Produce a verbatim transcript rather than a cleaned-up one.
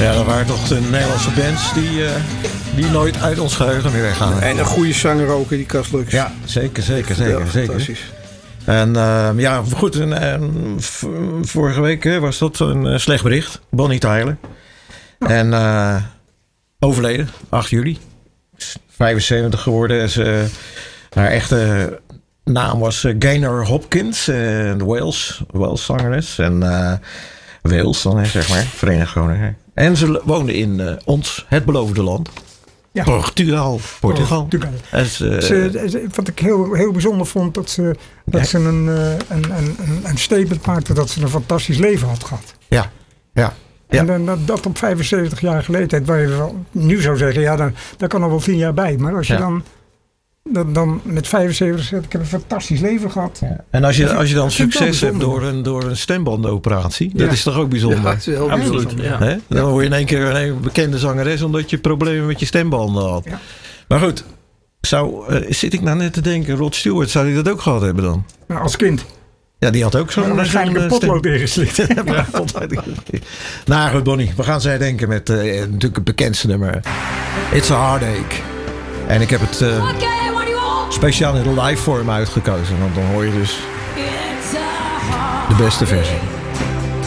Ja, dat waren toch de Nederlandse bands die, uh, die nooit uit ons geheugen meer weggaan. En een goede zanger ook, die Cas Lux. Ja, zeker, zeker, zeker. Ja, zeker. fantastisch. En uh, ja, goed, en, en, v- vorige week hè, was dat een uh, slecht bericht. Bonnie Tyler. Ja. En uh, overleden, acht juli. vijfenzeventig geworden. En ze, haar echte naam was uh, Gaynor Hopkins. Uh, de Wales, Wales zangeres. En uh, Wales dan, hè, zeg maar. Verenigd Groningen. En ze woonde in uh, ons, het beloofde land. Ja. Portugal. Portugal. Portugal. As, uh, ze, wat ik heel, heel bijzonder vond, dat ze, dat ja. ze een, een, een, een, een statement maakte dat ze een fantastisch leven had gehad. Ja, ja. En ja. dat, dat op vijfenzeventig jaar leeftijd, waar je wel, nu zou zeggen, ja, daar, daar kan er wel tien jaar bij. Maar als je ja. dan, dan, dan met vijfenzeventig zegt, ik heb een fantastisch leven gehad. Ja. En als je, als je dan succes hebt door een, door een stembandoperatie, ja. dat is toch ook bijzonder? Ja, dat is heel absoluut. Ja. Ja. Dan word je in één keer een bekende zangeres omdat je problemen met je stembanden had. Ja. Maar goed, zou, uh, zit ik nou net te denken, Rod Stewart, zou hij dat ook gehad hebben dan? Nou, als kind. Ja, die had ook zo'n... Ja, waarschijnlijk een potlood ingeslikt. Ja, nou goed, Bonnie. We gaan zij denken met uh, natuurlijk het bekendste nummer. It's a Heartache. En ik heb het uh, speciaal in de live vorm uitgekozen. Want dan hoor je dus de beste versie.